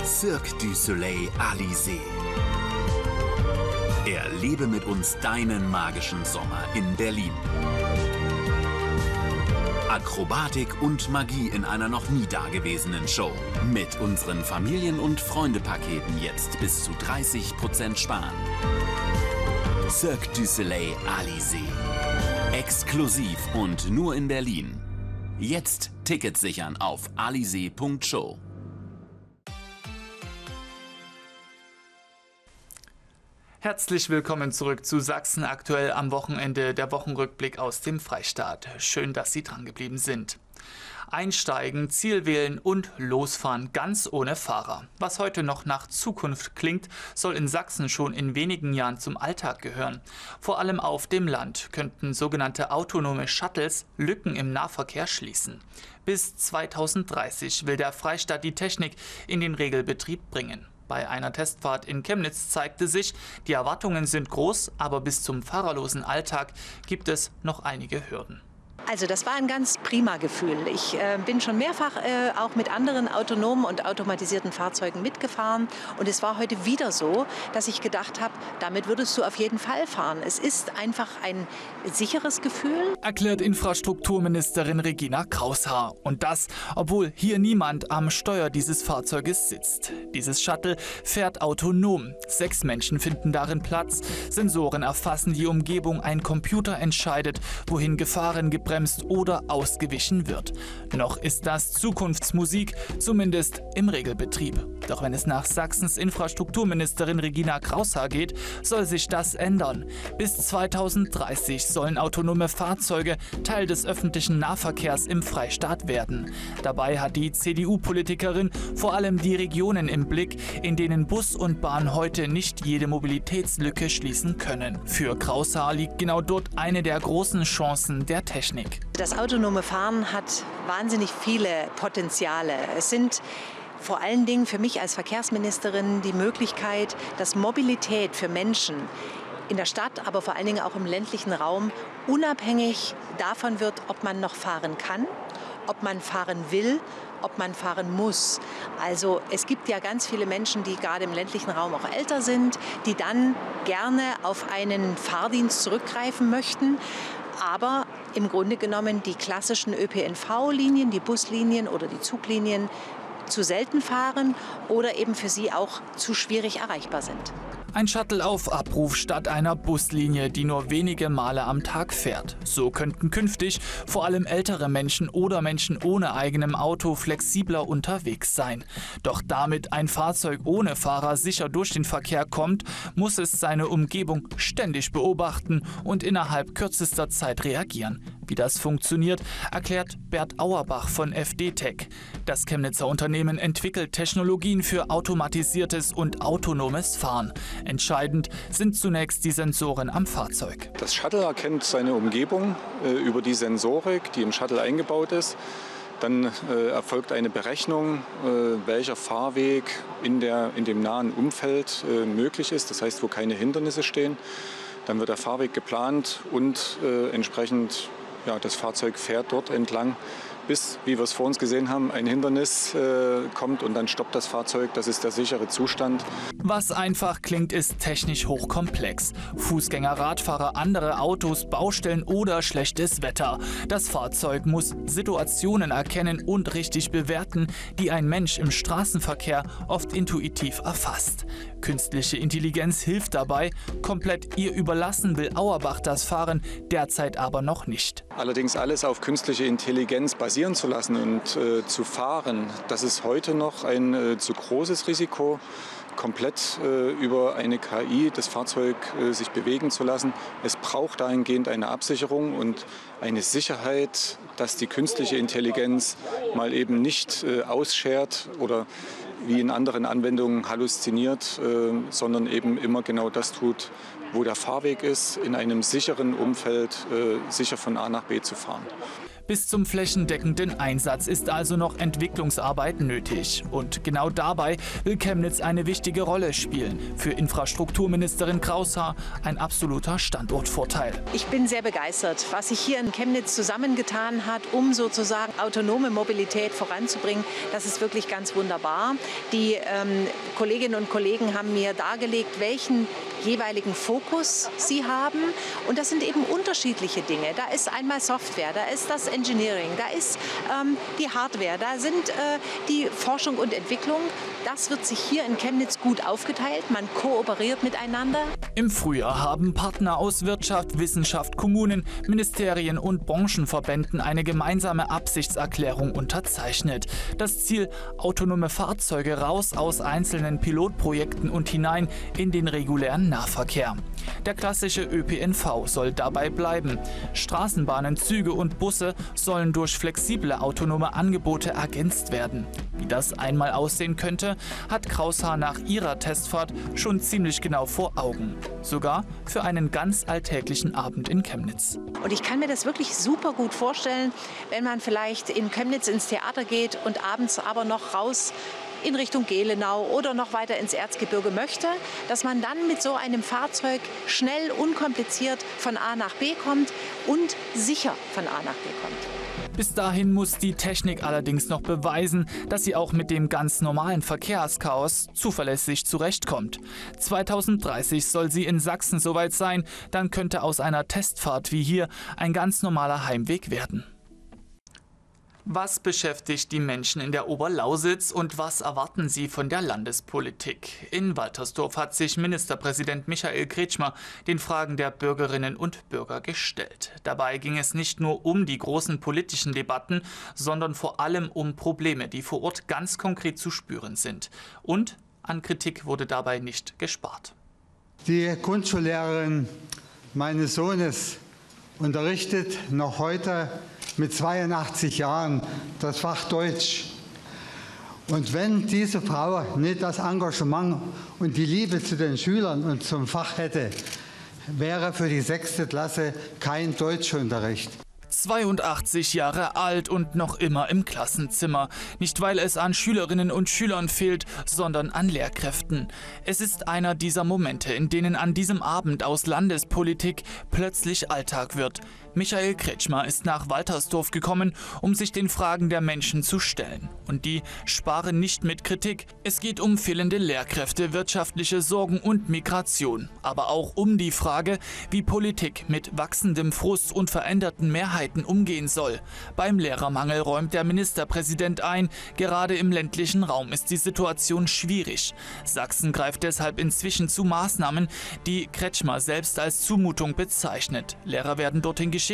Cirque du Soleil Alizé. Erlebe mit uns deinen magischen Sommer in Berlin. Akrobatik und Magie in einer noch nie dagewesenen Show. Mit unseren Familien- und Freunde-Paketen jetzt bis zu 30% sparen. Cirque du Soleil Alizé. Exklusiv und nur in Berlin. Jetzt Tickets sichern auf alizé.show. Herzlich willkommen zurück zu Sachsen aktuell am Wochenende, der Wochenrückblick aus dem Freistaat. Schön, dass Sie dran geblieben sind. Einsteigen, Ziel wählen und losfahren, ganz ohne Fahrer. Was heute noch nach Zukunft klingt, soll in Sachsen schon in wenigen Jahren zum Alltag gehören. Vor allem auf dem Land könnten sogenannte autonome Shuttles Lücken im Nahverkehr schließen. Bis 2030 will der Freistaat die Technik in den Regelbetrieb bringen. Bei einer Testfahrt in Chemnitz zeigte sich, die Erwartungen sind groß, aber bis zum fahrerlosen Alltag gibt es noch einige Hürden. Also das war ein ganz prima Gefühl. Ich bin schon mehrfach auch mit anderen autonomen und automatisierten Fahrzeugen mitgefahren. Und es war heute wieder so, dass ich gedacht habe, damit würdest du auf jeden Fall fahren. Es ist einfach ein sicheres Gefühl. Erklärt Infrastrukturministerin Regina Kraushaar. Und das, obwohl hier niemand am Steuer dieses Fahrzeuges sitzt. Dieses Shuttle fährt autonom. 6 Menschen finden darin Platz. Sensoren erfassen die Umgebung. Ein Computer entscheidet, wohin gefahren, gebremst oder ausgewichen wird. Noch ist das Zukunftsmusik, zumindest im Regelbetrieb. Doch wenn es nach Sachsens Infrastrukturministerin Regina Kraushaar geht, soll sich das ändern. Bis 2030 sollen autonome Fahrzeuge Teil des öffentlichen Nahverkehrs im Freistaat werden. Dabei hat die CDU-Politikerin vor allem die Regionen im Blick, in denen Bus und Bahn heute nicht jede Mobilitätslücke schließen können. Für Kraushaar liegt genau dort eine der großen Chancen der Technik. Das autonome Fahren hat wahnsinnig viele Potenziale. Es sind vor allen Dingen für mich als Verkehrsministerin die Möglichkeit, dass Mobilität für Menschen in der Stadt, aber vor allen Dingen auch im ländlichen Raum unabhängig davon wird, ob man noch fahren kann, ob man fahren will, ob man fahren muss. Also es gibt ja ganz viele Menschen, die gerade im ländlichen Raum auch älter sind, die dann gerne auf einen Fahrdienst zurückgreifen möchten. Aber im Grunde genommen die klassischen ÖPNV-Linien, die Buslinien oder die Zuglinien zu selten fahren oder eben für sie auch zu schwierig erreichbar sind. Ein Shuttle auf Abruf statt einer Buslinie, die nur wenige Male am Tag fährt. So könnten künftig vor allem ältere Menschen oder Menschen ohne eigenem Auto flexibler unterwegs sein. Doch damit ein Fahrzeug ohne Fahrer sicher durch den Verkehr kommt, muss es seine Umgebung ständig beobachten und innerhalb kürzester Zeit reagieren. Wie das funktioniert, erklärt Bert Auerbach von FD-Tech. Das Chemnitzer Unternehmen entwickelt Technologien für automatisiertes und autonomes Fahren. Entscheidend sind zunächst die Sensoren am Fahrzeug. Das Shuttle erkennt seine Umgebung über die Sensorik, die im Shuttle eingebaut ist. Dann erfolgt eine Berechnung, welcher Fahrweg in dem nahen Umfeld möglich ist, das heißt, wo keine Hindernisse stehen. Dann wird der Fahrweg geplant und entsprechend das Fahrzeug fährt dort entlang, bis, wie wir es vor uns gesehen haben, ein Hindernis kommt und dann stoppt das Fahrzeug. Das ist der sichere Zustand. Was einfach klingt, ist technisch hochkomplex. Fußgänger, Radfahrer, andere Autos, Baustellen oder schlechtes Wetter. Das Fahrzeug muss Situationen erkennen und richtig bewerten, die ein Mensch im Straßenverkehr oft intuitiv erfasst. Künstliche Intelligenz hilft dabei. Komplett ihr überlassen will Auerbach das Fahren derzeit aber noch nicht. Allerdings alles auf künstliche Intelligenz basieren zu lassen und zu fahren, das ist heute noch ein zu großes Risiko. Komplett über eine KI das Fahrzeug sich bewegen zu lassen. Es braucht dahingehend eine Absicherung und eine Sicherheit, dass die künstliche Intelligenz mal eben nicht ausschert oder wie in anderen Anwendungen halluziniert, sondern eben immer genau das tut, wo der Fahrweg ist, in einem sicheren Umfeld sicher von A nach B zu fahren. Bis zum flächendeckenden Einsatz ist also noch Entwicklungsarbeit nötig. Und genau dabei will Chemnitz eine wichtige Rolle spielen. Für Infrastrukturministerin Kraushaar ein absoluter Standortvorteil. Ich bin sehr begeistert, was sich hier in Chemnitz zusammengetan hat, um sozusagen autonome Mobilität voranzubringen. Das ist wirklich ganz wunderbar. Die Kolleginnen und Kollegen haben mir dargelegt, welchen jeweiligen Fokus sie haben. Und das sind eben unterschiedliche Dinge. Da ist einmal Software, da ist das Engineering, da ist die Hardware, da sind die Forschung und Entwicklung. Das wird sich hier in Chemnitz gut aufgeteilt. Man kooperiert miteinander. Im Frühjahr haben Partner aus Wirtschaft, Wissenschaft, Kommunen, Ministerien und Branchenverbänden eine gemeinsame Absichtserklärung unterzeichnet. Das Ziel: autonome Fahrzeuge raus aus einzelnen Pilotprojekten und hinein in den regulären Nahverkehr. Der klassische ÖPNV soll dabei bleiben. Straßenbahnen, Züge und Busse sollen durch flexible autonome Angebote ergänzt werden. Wie das einmal aussehen könnte, hat Kraushaar nach ihrer Testfahrt schon ziemlich genau vor Augen. Sogar für einen ganz alltäglichen Abend in Chemnitz. Und ich kann mir das wirklich super gut vorstellen, wenn man vielleicht in Chemnitz ins Theater geht und abends aber noch raus in Richtung Gelenau oder noch weiter ins Erzgebirge möchte, dass man dann mit so einem Fahrzeug schnell, unkompliziert von A nach B kommt und sicher von A nach B kommt. Bis dahin muss die Technik allerdings noch beweisen, dass sie auch mit dem ganz normalen Verkehrschaos zuverlässig zurechtkommt. 2030 soll sie in Sachsen soweit sein, dann könnte aus einer Testfahrt wie hier ein ganz normaler Heimweg werden. Was beschäftigt die Menschen in der Oberlausitz und was erwarten sie von der Landespolitik? In Waltersdorf hat sich Ministerpräsident Michael Kretschmer den Fragen der Bürgerinnen und Bürger gestellt. Dabei ging es nicht nur um die großen politischen Debatten, sondern vor allem um Probleme, die vor Ort ganz konkret zu spüren sind. Und an Kritik wurde dabei nicht gespart. Die Grundschullehrerin meines Sohnes unterrichtet noch heute mit 82 Jahren das Fach Deutsch. Und wenn diese Frau nicht das Engagement und die Liebe zu den Schülern und zum Fach hätte, wäre für die 6. Klasse kein Deutschunterricht. 82 Jahre alt und noch immer im Klassenzimmer. Nicht, weil es an Schülerinnen und Schülern fehlt, sondern an Lehrkräften. Es ist einer dieser Momente, in denen an diesem Abend aus Landespolitik plötzlich Alltag wird. Michael Kretschmer ist nach Waltersdorf gekommen, um sich den Fragen der Menschen zu stellen. Und die sparen nicht mit Kritik. Es geht um fehlende Lehrkräfte, wirtschaftliche Sorgen und Migration. Aber auch um die Frage, wie Politik mit wachsendem Frust und veränderten Mehrheiten umgehen soll. Beim Lehrermangel räumt der Ministerpräsident ein, gerade im ländlichen Raum ist die Situation schwierig. Sachsen greift deshalb inzwischen zu Maßnahmen, die Kretschmer selbst als Zumutung bezeichnet. Lehrer werden dorthin geschickt,